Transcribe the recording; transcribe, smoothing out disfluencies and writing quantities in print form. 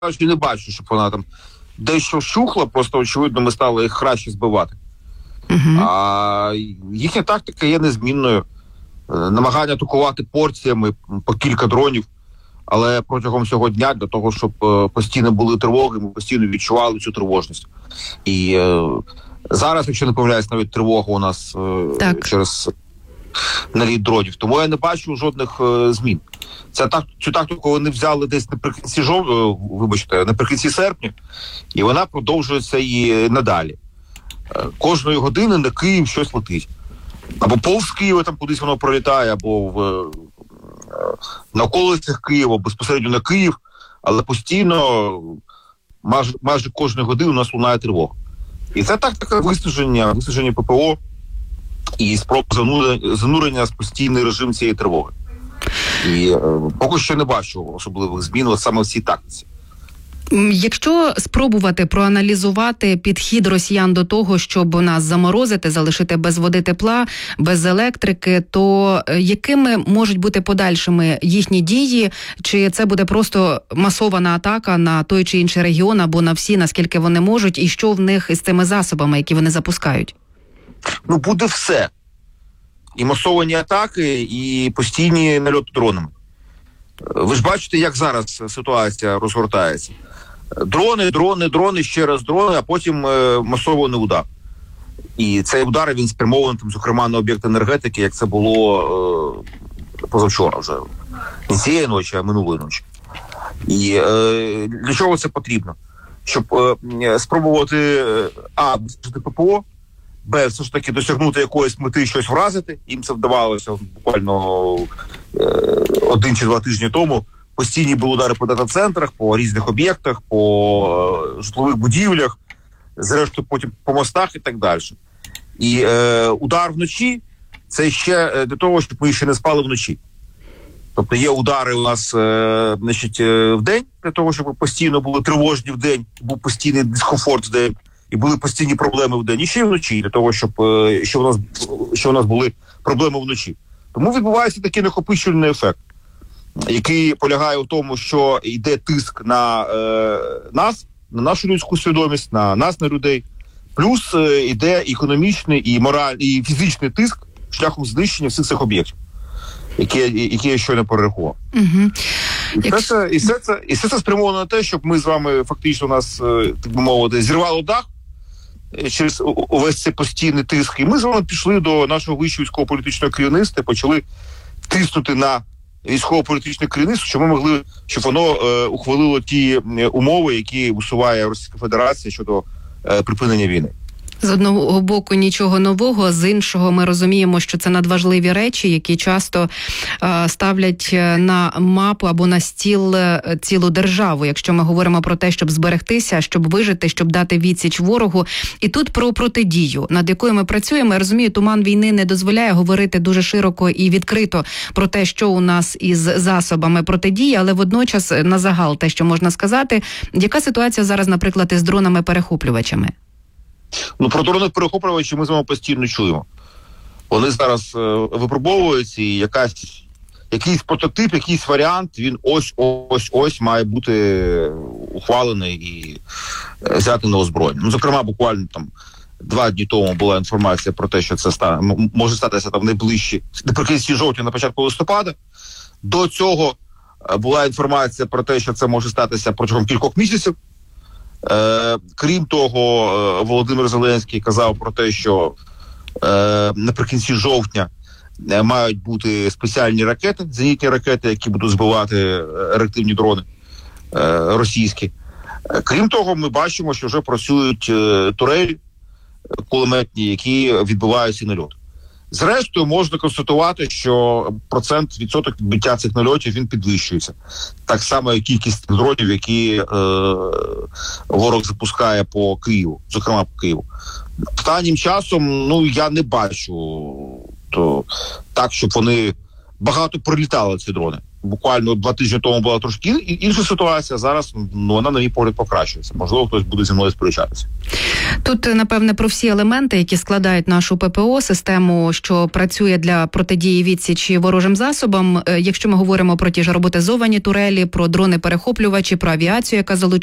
не бачу, щоб вона там дещо вщухла, просто, очевидно, ми стали їх краще збивати. А їхня тактика є незмінною. Намагання атакувати порціями по кілька дронів, але протягом цього дня для того, щоб постійно були тривоги, ми постійно відчували цю тривожність. І зараз, якщо не помиляюсь, навіть тривога у нас через наліт дронів. Тому я не бачу жодних змін. Цю тактику вони взяли десь наприкінці серпня, і вона продовжується і надалі. Кожної години на Київ щось летить. Або повз Києва там кудись воно пролітає, або на околицях Києва, безпосередньо на Київ, але постійно, майже кожної години у нас лунає тривога. І це тактика виснаження ППО і спроб занурення в постійний режим цієї тривоги. І поки що не бачу особливих змін саме в цій тактиці. Якщо спробувати проаналізувати підхід росіян до того, щоб нас заморозити, залишити без води, тепла, без електрики, то якими можуть бути подальшими їхні дії? Чи це буде просто масована атака на той чи інший регіон або на всі, наскільки вони можуть, і що в них із цими засобами, які вони запускають? Буде все. І масовані атаки, і постійні нальоти дронами. Ви ж бачите, як зараз ситуація розгортається. Дрони, ще раз дрони, а потім масований удар. І цей удар, він спрямований, зокрема, на об'єкт енергетики, як це було позавчора вже. Не цієї ночі, а минулої ночі. І для чого це потрібно? Щоб спробувати, ППО, все ж таки досягнути якоїсь мети, щось вразити. Їм це вдавалося буквально 1 чи 2 тижні тому. Постійні були удари по дата-центрах, по різних об'єктах, по житлових будівлях, зрештою потім по мостах і так далі. І удар вночі – це ще для того, щоб ми ще не спали вночі. Тобто є удари у нас в день, для того, щоб постійно були тривожні в день, був постійний дискомфорт в день, і були постійні проблеми в день, і ще й вночі, для того, щоб у нас були проблеми вночі. Тому відбувається такий накопичувальний ефект, який полягає у тому, що йде тиск на нас, на нашу людську свідомість, на нас, на людей. Плюс йде економічний і моральний, і фізичний тиск шляхом знищення всіх цих об'єктів, які я щойно перерахував. І все це спрямовано на те, щоб ми з вами фактично нас, так би мовити, зірвало дах через увесь цей постійний тиск. І ми з вами пішли до нашого вищого військово-політичного керівництва, почали тиснути на військово-політичне керівництво, щоб воно ухвалило ті умови, які висуває Російська Федерація щодо припинення війни. З одного боку нічого нового, з іншого ми розуміємо, що це надважливі речі, які часто ставлять на мапу або на стіл цілу державу, якщо ми говоримо про те, щоб зберегтися, щоб вижити, щоб дати відсіч ворогу. І тут про протидію, над якою ми працюємо. Я розумію, туман війни не дозволяє говорити дуже широко і відкрито про те, що у нас із засобами протидії, але водночас на загал те, що можна сказати. Яка ситуація зараз, наприклад, із дронами-перехоплювачами? Про дрони-перехоплювачі ми з вами постійно чуємо. Вони зараз випробовуються, і якийсь прототип, якийсь варіант, він ось має бути ухвалений і взяти на озброєння. Зокрема, буквально 2 дні тому була інформація про те, що це може статися наприкінці жовтня, на початку листопада. До цього була інформація про те, що це може статися протягом кількох місяців. Крім того, Володимир Зеленський казав про те, що наприкінці жовтня мають бути спеціальні ракети, зенітні ракети, які будуть збивати реактивні дрони російські. Крім того, ми бачимо, що вже працюють турелі кулеметні, які відбивають ці нальоти. Зрештою, можна констатувати, що відсоток відбиття цих нальотів, він підвищується. Так само, як кількість дронів, які ворог запускає по Києву, зокрема по Києву. Останнім часом, я не бачу так, щоб вони багато прилітали, ці дрони. Буквально 2 тижні тому була трошки інша ситуація, зараз вона, на мій погляд, покращується. Можливо, хтось буде зі мною сперечатися. Тут, напевне, про всі елементи, які складають нашу ППО, систему, що працює для протидії відсічі ворожим засобам. Якщо ми говоримо про ті ж роботизовані турелі, про дрони-перехоплювачі, про авіацію, яка залучається